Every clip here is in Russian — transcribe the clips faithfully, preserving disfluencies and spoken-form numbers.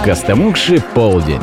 Костомукши полдень.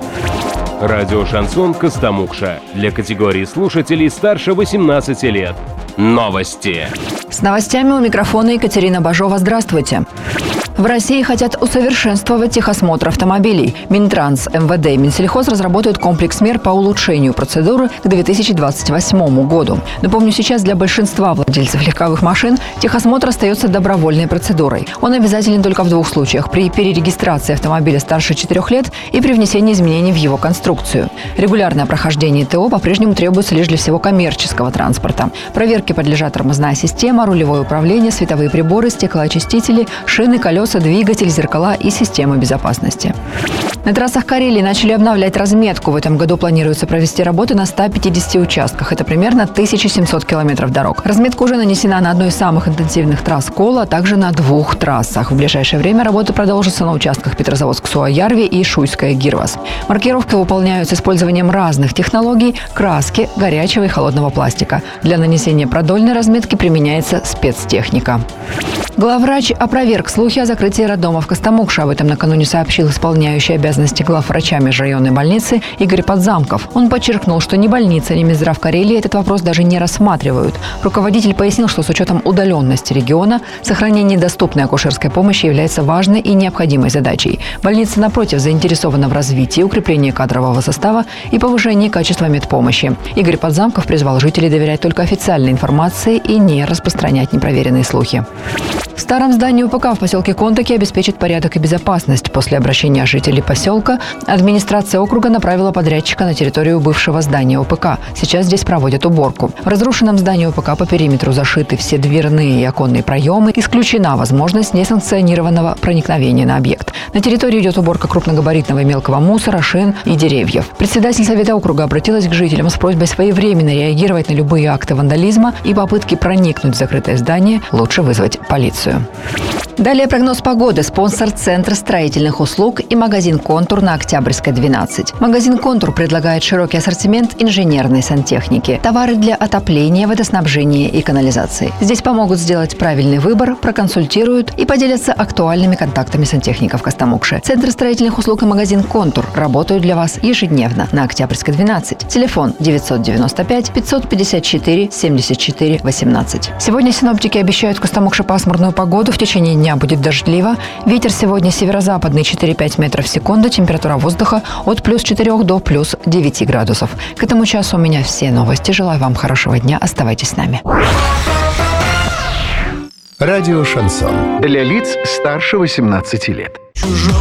Радио «Шансон» Костомукша. Для категории слушателей старше восемнадцати лет. Новости. С новостями у микрофона Екатерина Бажова. Здравствуйте. В России хотят усовершенствовать техосмотр автомобилей. Минтранс, эм вэ дэ и Минсельхоз разработают комплекс мер по улучшению процедуры к две тысячи двадцать восьмому году. Напомню, сейчас для большинства владельцев легковых машин техосмотр остается добровольной процедурой. Он обязателен только в двух случаях – при перерегистрации автомобиля старше четырех лет и при внесении изменений в его конструкцию. Регулярное прохождение ТО по-прежнему требуется лишь для всего коммерческого транспорта. Проверке подлежат тормозная система, рулевое управление, световые приборы, стеклоочистители, шины, колеса, двигатель, зеркала и системы безопасности. На трассах Карелии начали обновлять разметку. В этом году планируется провести работы на ста пятидесяти участках. Это примерно тысяча семьсот километров дорог. Разметка уже нанесена на одной из самых интенсивных трасс Кола, а также на двух трассах. В ближайшее время работы продолжатся на участках Петрозаводск-Суоярви и Шуйская-Гирвас. Маркировки выполняют с использованием разных технологий – краски, горячего и холодного пластика. Для нанесения продольной разметки применяется спецтехника. Главврач опроверг слухи о закрытии роддома в Костомукше. Об этом накануне сообщил исполняющий обязанности главврача межрайонной больницы Игорь Подзамков. Он подчеркнул, что ни больница, ни Минздрав Карелии этот вопрос даже не рассматривают. Руководитель пояснил, что с учетом удаленности региона сохранение доступной акушерской помощи является важной и необходимой задачей. Больница, напротив, заинтересована в развитии, укреплении кадрового состава и повышении качества медпомощи. Игорь Подзамков призвал жителей доверять только официальной информации и не распространять непроверенные слухи. В старом здании УПК в поселке Контаки обеспечит порядок и безопасность. После обращения жителей поселка администрация округа направила подрядчика на территорию бывшего здания УПК. Сейчас здесь проводят уборку. В разрушенном здании УПК по периметру зашиты все дверные и оконные проемы. Исключена возможность несанкционированного проникновения на объект. На территории идет уборка крупногабаритного и мелкого мусора, шин и деревьев. Председатель совета округа обратилась к жителям с просьбой своевременно реагировать на любые акты вандализма и попытки проникнуть в закрытое здание лучше вызвать полицию. Далее прогноз погоды. Спонсор – Центр строительных услуг и магазин «Контур» на Октябрьской, двенадцать. Магазин «Контур» предлагает широкий ассортимент инженерной сантехники, товары для отопления, водоснабжения и канализации. Здесь помогут сделать правильный выбор, проконсультируют и поделятся актуальными контактами сантехников Костомукши. Центр строительных услуг и магазин «Контур» работают для вас ежедневно на Октябрьской, двенадцать. Телефон девятьсот девяносто пять пятьсот пятьдесят четыре семьдесят четыре восемнадцать. Сегодня синоптики обещают в Костомукше пасмурную погоду. В течение дня будет дождливо. Ветер сегодня северо-западный четыре-пять метров в секунду. Температура воздуха от плюс четырех до плюс девяти градусов. К этому часу у меня все новости. Желаю вам хорошего дня. Оставайтесь с нами. Радио «Шансон». Для лиц старше восемнадцати лет.